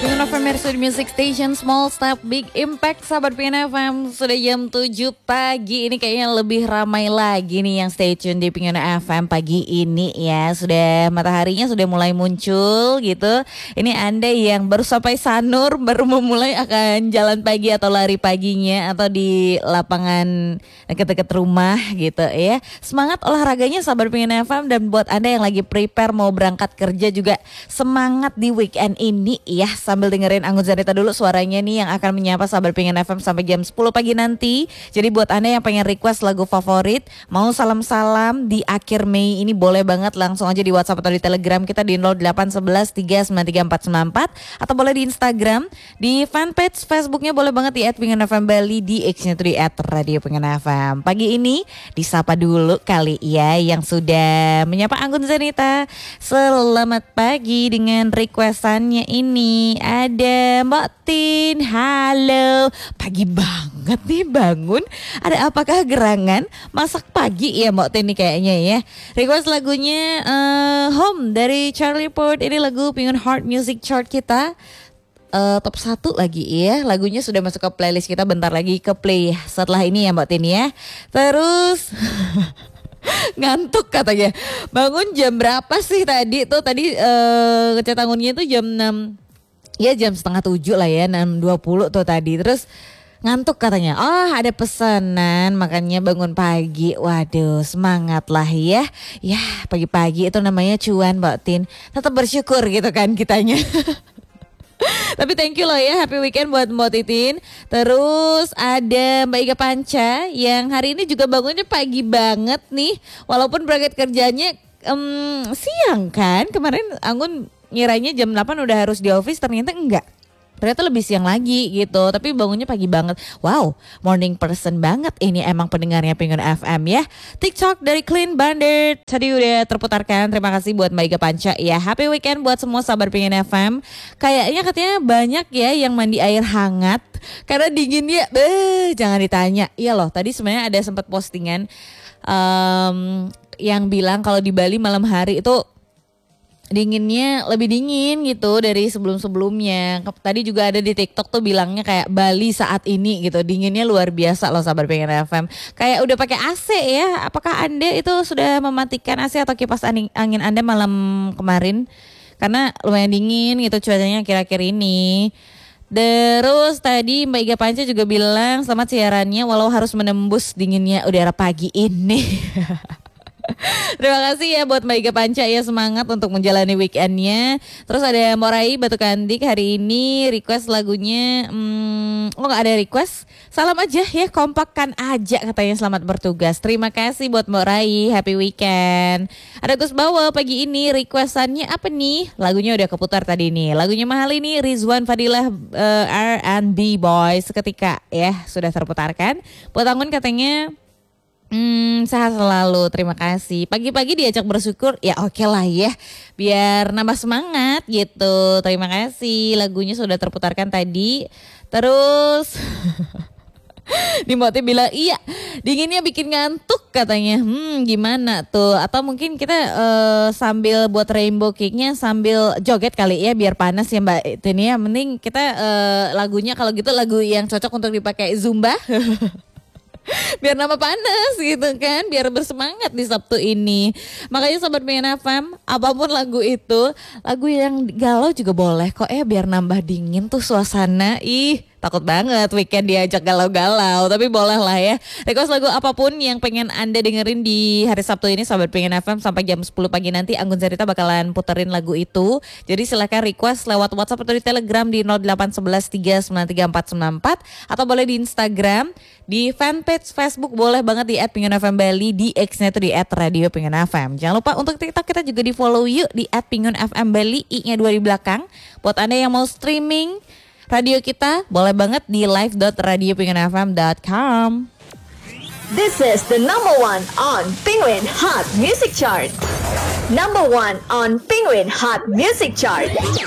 Pengen FM Mercury Music Station, Small Step Big Impact. Sahabat Pengen FM, sudah jam 7 pagi. Ini kayaknya lebih ramai lagi nih yang stay tune di Pengen FM pagi ini ya. Sudah mataharinya sudah mulai muncul gitu. Ini Anda yang baru sampai Sanur, baru memulai akan jalan pagi atau lari paginya, atau di lapangan dekat-dekat rumah gitu ya. Semangat olahraganya sahabat Pengen FM. Dan buat Anda yang lagi prepare mau berangkat kerja juga, semangat di weekend ini ya. Sambil dengerin Anggun Zanita dulu suaranya nih yang akan menyapa sahabat Pengen FM sampai jam 10 pagi nanti. Jadi buat Anda yang pengen request lagu favorit, mau salam-salam di akhir Mei ini, boleh banget langsung aja di WhatsApp atau di Telegram kita di 0811 393 494, atau boleh di Instagram, di fanpage Facebooknya boleh banget di @pengenfm Bali, di X-nya tuh di @radio pengen FM. Pagi ini disapa dulu kali ya yang sudah menyapa Anggun Zanita. Selamat pagi dengan requestannya ini. Ada Mbak Tin, halo. Pagi banget nih bangun. Ada apakah gerangan? Masak pagi ya Mbak Tin nih kayaknya ya. Request lagunya Home dari Charlie Puth. Ini lagu Pengen Heart Music Chart kita. Top 1 lagi ya. Lagunya sudah masuk ke playlist kita, bentar lagi ke play setelah ini ya Mbak Tin ya. Terus ngantuk katanya. Bangun jam berapa sih tadi? Tuh tadi ngechat Angunnya tuh jam 6. Ya jam setengah 7 lah ya, 6.20 tuh tadi. Terus ngantuk katanya. Oh ada pesanan makanya bangun pagi. Waduh semangat lah ya. Ya pagi-pagi itu namanya cuan Mbak Tin. Tetap bersyukur gitu kan kitanya. Tapi thank you loh ya, happy weekend buat Mbak Titin. Terus ada Mbak Ika Panca yang hari ini juga bangunnya pagi banget nih. Walaupun berangkat kerjanya siang kan. Kemarin Anggun ngiranya jam 8 udah harus di office, ternyata enggak. Ternyata lebih siang lagi gitu, tapi bangunnya pagi banget. Wow, morning person banget ini emang pendengarnya Pengen FM ya. TikTok dari Clean Bandit tadi udah terputarkan. Terima kasih buat Mbak Ika Panca ya. Happy weekend buat semua sahabat Pengen FM. Kayaknya katanya banyak ya yang mandi air hangat karena dingin ya. Jangan ditanya. Iya loh, tadi sebenarnya ada sempat postingan yang bilang kalau di Bali malam hari itu dinginnya lebih dingin gitu dari sebelum-sebelumnya. Tadi juga ada di TikTok tuh bilangnya kayak Bali saat ini gitu. Dinginnya luar biasa loh sahabat Pengen FM. Kayak udah pakai AC ya. Apakah Anda itu sudah mematikan AC atau kipas angin Anda malam kemarin? Karena lumayan dingin gitu cuacanya akhir-akhir ini. Terus tadi Mbak Ika Panca juga bilang selamat siarannya walau harus menembus dinginnya udara pagi ini. Terima kasih ya buat Mbak Ika Panca ya, semangat untuk menjalani weekendnya. Terus ada Morai Batu Kandik hari ini request lagunya gak ada request, salam aja ya, kompakkan aja katanya, selamat bertugas. Terima kasih buat Morai, happy weekend. Ada Gus Bawa pagi ini requestannya apa nih? Lagunya udah keputar tadi nih. Lagunya mahal ini Rizwan Fadilah R&B Boys seketika ya sudah terputarkan. Buat Anggun katanya sehat selalu, terima kasih. Pagi-pagi diajak bersyukur, ya oke lah ya, biar nambah semangat gitu. Terima kasih, lagunya sudah terputarkan tadi. Terus Dimoti bilang iya dinginnya bikin ngantuk katanya. Gimana tuh? Atau mungkin kita sambil buat rainbow cake-nya sambil joget kali ya biar panas ya Mbak Tini ya. Mending kita lagunya kalau gitu lagu yang cocok untuk dipakai Zumba. Biar nama panas gitu kan, biar bersemangat di Sabtu ini. Makanya sobat Pengen FM, apapun lagu itu, lagu yang galau juga boleh kok ya, biar nambah dingin tuh suasana. Takut banget weekend diajak galau-galau, tapi boleh lah ya. Request lagu apapun yang pengen Anda dengerin di hari Sabtu ini sobat Pengen FM sampai jam 10 pagi nanti Anggun Zanita bakalan puterin lagu itu. Jadi silakan request lewat WhatsApp atau di Telegram di 0811 393 494, atau boleh di Instagram, di fanpage Facebook boleh banget di @pengenfm Bali, di X-nya itu di @radio pengen FM. Jangan lupa untuk TikTok kita juga di follow yuk di @pengenfm Bali, I-nya 2 di belakang. Buat Anda yang mau streaming radio kita boleh banget di live.radiopengenfm.com. This is the number one on Penguin Hot Music Chart. Number one on Penguin Hot Music Chart.